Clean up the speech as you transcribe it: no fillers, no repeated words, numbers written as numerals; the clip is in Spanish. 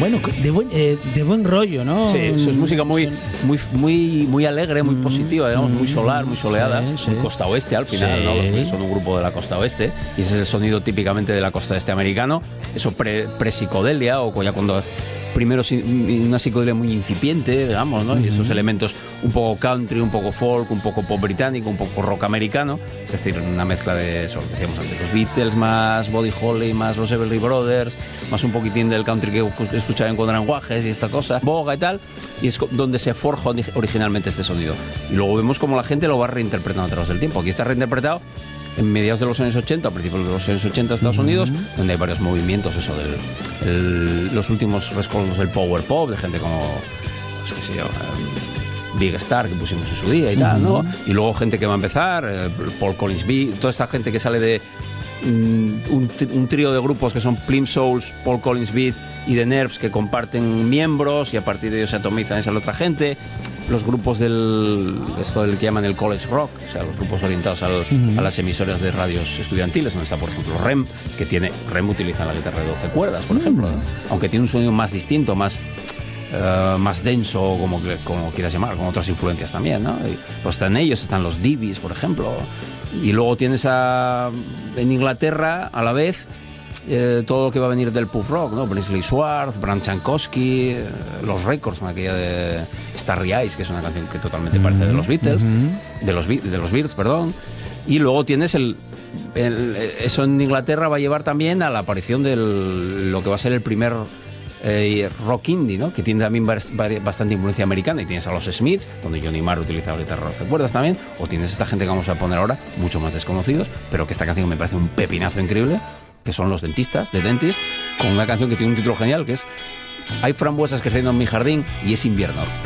bueno, de buen rollo, ¿no? Sí, eso es música muy alegre, muy positiva, digamos, muy solar, muy soleada, muy costa oeste al final, ¿no? Los Beatles son un grupo de la costa oeste y ese es el sonido típicamente de la costa este americano, eso pre-psicodelia o ya cuando primero una psicodelia muy incipiente, digamos, ¿no? Y esos elementos un poco country, un poco folk, un poco pop británico, un poco rock americano, es decir, una mezcla de eso, decíamos antes, los Beatles más Buddy Holly, más los Everly Brothers, más un poquitín del country que escuchaba en Cuatro Lenguajes y esta cosa, boga y tal, y es donde se forja originalmente este sonido. Y luego vemos cómo la gente lo va reinterpretando a través del tiempo. Aquí está reinterpretado en mediados de los años 80, a principios de los años 80 en Estados Unidos, donde hay varios movimientos, eso los últimos rescoldos del power pop, de gente como, pues, qué sé yo, Big Star, que pusimos en su día y tal, ¿no? Y luego gente que va a empezar, Paul Collins Beat, toda esta gente que sale de un trío de grupos que son Plimsouls, Paul Collins Beat y The Nerves, que comparten miembros y a partir de ellos se atomizan esa otra gente. Los grupos esto del que llaman el college rock, o sea, los grupos orientados a las emisoras de radios estudiantiles, donde está, por ejemplo, REM, REM utiliza la guitarra de 12 cuerdas, por ejemplo, aunque tiene un sonido más distinto, más denso, como quieras llamar, con otras influencias también, ¿no? Y, pues están ellos, están los Divis, por ejemplo, y luego tienes en Inglaterra, a la vez, todo lo que va a venir del pub rock, ¿no? Brinsley Schwartz, Bram Chankowski, los Records, aquella de Starry Eyes, que es una canción que totalmente parece de los Beatles, de los Beatles, perdón. Y luego tienes eso en Inglaterra va a llevar también a la aparición de lo que va a ser el primer rock indie, ¿no? Que tiene también bastante influencia americana, y tienes a los Smiths, donde Johnny Marr utiliza la guitarra de cuerdas también, o tienes esta gente que vamos a poner ahora, mucho más desconocidos, pero que esta canción me parece un pepinazo increíble, que son los Dentistas, The Dentist, con una canción que tiene un título genial, que es Hay frambuesas creciendo en mi jardín y es invierno.